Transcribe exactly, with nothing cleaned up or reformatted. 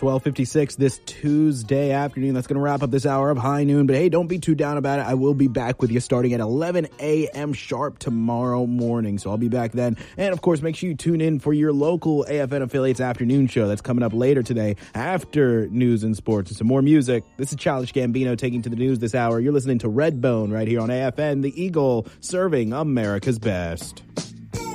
twelve fifty-six this Tuesday afternoon. That's going to wrap up this hour of High Noon. But hey, don't be too down about it. I will be back with you starting at eleven a.m. sharp tomorrow morning. So I'll be back then. And of course, make sure you tune in for your local A F N Affiliates afternoon show that's coming up later today after news and sports and some more music. This is Childish Gambino taking to the news this hour. You're listening to Redbone right here on A F N, the Eagle, serving America's best.